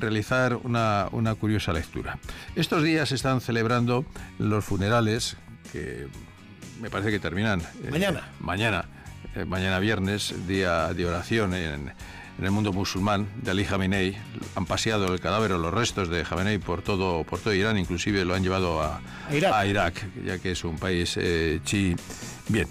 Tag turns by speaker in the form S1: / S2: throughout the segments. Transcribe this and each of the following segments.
S1: realizar una curiosa lectura. Estos días se están celebrando los funerales que me parece que terminan mañana viernes, día de oración en el mundo musulmán de Ali Khamenei. Han paseado el cadáver o los restos de Khamenei por todo Irán, inclusive lo han llevado a Irak, ya que es un país chií. Bien,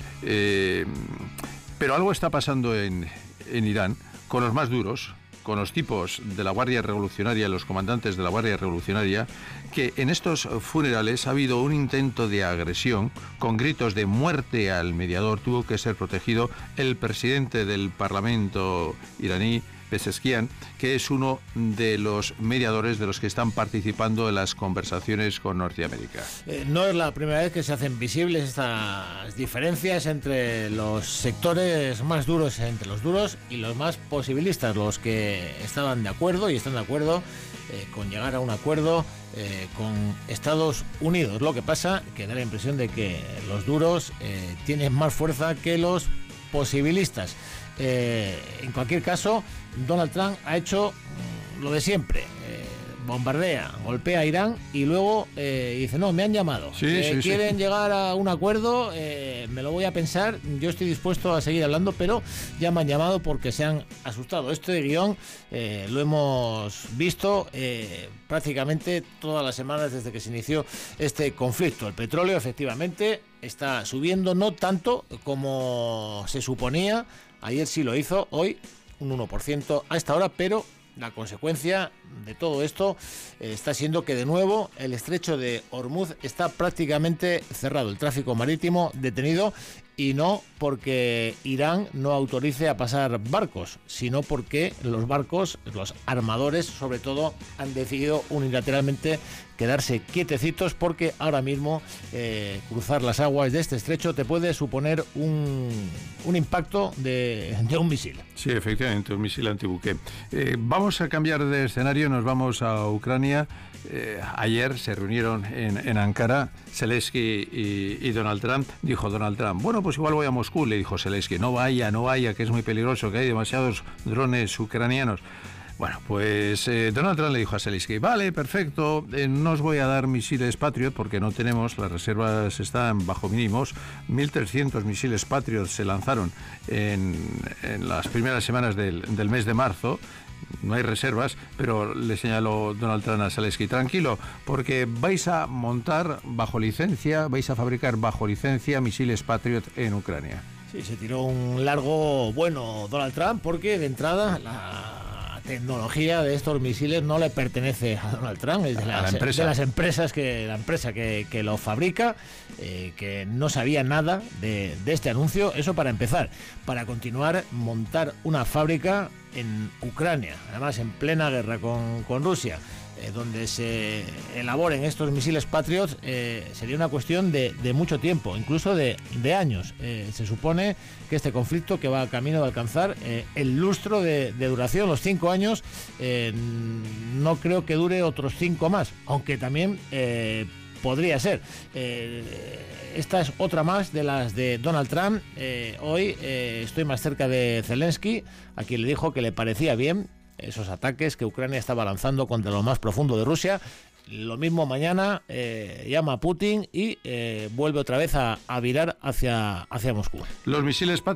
S1: pero algo está pasando en Irán con los más duros, con los tipos de la Guardia Revolucionaria, los comandantes de la Guardia Revolucionaria, que en estos funerales ha habido un intento de agresión con gritos de muerte al mediador. Tuvo que ser protegido el presidente del Parlamento iraní, Pezeshkian, que es uno de los mediadores de los que están participando en las conversaciones con Norteamérica.
S2: No es la primera vez que se hacen visibles estas diferencias entre los sectores más duros, entre los duros y los más posibilistas, los que estaban de acuerdo y están de acuerdo con llegar a un acuerdo con Estados Unidos. Lo que pasa que da la impresión de que los duros tienen más fuerza que los posibilistas. En cualquier caso, Donald Trump ha hecho lo de siempre, bombardea, golpea a Irán y luego dice, no, me han llamado, quieren llegar a un acuerdo, me lo voy a pensar, yo estoy dispuesto a seguir hablando, pero ya me han llamado porque se han asustado. Este guión lo hemos visto prácticamente todas las semanas desde que se inició este conflicto. El petróleo efectivamente está subiendo, no tanto como se suponía. Ayer sí lo hizo, hoy un 1% a esta hora, pero la consecuencia de todo esto está siendo que de nuevo el estrecho de Hormuz está prácticamente cerrado, el tráfico marítimo detenido, y no porque Irán no autorice a pasar barcos, sino porque los barcos, los armadores sobre todo, han decidido unilateralmente quedarse quietecitos, porque ahora mismo cruzar las aguas de este estrecho te puede suponer un impacto de un misil.
S1: Sí, efectivamente, un misil antibuque. Vamos a cambiar de escenario, nos vamos a Ucrania. Ayer se reunieron en Ankara Zelensky y Donald Trump. Dijo Donald Trump, bueno, pues igual voy a Moscú. Le dijo Zelensky, no vaya, que es muy peligroso, que hay demasiados drones ucranianos. Bueno, pues Donald Trump le dijo a Zelensky, vale, perfecto, no os voy a dar misiles Patriot porque no tenemos, las reservas están bajo mínimos. 1.300 misiles Patriot se lanzaron en las primeras semanas del mes de marzo. No hay reservas, pero le señaló Donald Trump a Zelensky, tranquilo, porque vais a montar bajo licencia, vais a fabricar bajo licencia misiles Patriot en Ucrania.
S2: Sí, se tiró un largo bueno Donald Trump, porque de entrada la tecnología de estos misiles no le pertenece a Donald Trump, es de la empresa que lo fabrica, que no sabía nada de este anuncio. Eso para empezar. Para continuar, montar una fábrica en Ucrania, además en plena guerra con Rusia, donde se elaboren estos misiles Patriot, sería una cuestión de mucho tiempo, incluso de años. Se supone que este conflicto, que va camino de alcanzar el lustro de duración, los 5 años, no creo que dure otros 5 más, aunque también podría ser. Esta es otra más de las de Donald Trump. Hoy estoy más cerca de Zelensky, a quien le dijo que le parecía bien esos ataques que Ucrania estaba lanzando contra lo más profundo de Rusia. Lo mismo mañana llama a Putin y vuelve otra vez a virar hacia Moscú.
S1: Los misiles